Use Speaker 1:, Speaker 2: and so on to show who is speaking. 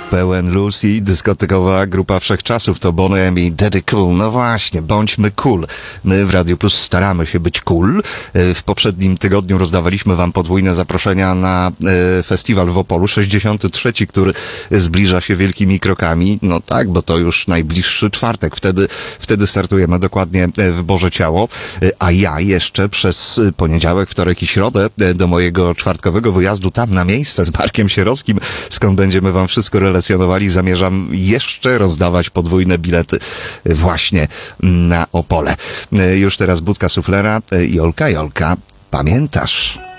Speaker 1: Pełen Lucy, dyskotekowa grupa wszechczasów to Boney M i Daddy Cool. No właśnie, bądźmy cool. My w Radio Plus staramy się być cool. W poprzednim tygodniu rozdawaliśmy wam podwójne zaproszenia na festiwal w Opolu, 63, który zbliża się wielkimi krokami. No tak, bo to już najbliższy czwartek. Wtedy startujemy dokładnie w Boże Ciało. A ja jeszcze przez poniedziałek, wtorek i środę do mojego czwartkowego wyjazdu tam na miejsce z Markiem Sierowskim, skąd będziemy wam wszystko relacjonowali, zamierzam jeszcze rozdawać podwójne bilety właśnie na Opole. Już teraz Budka Suflera. Jolka, pamiętasz?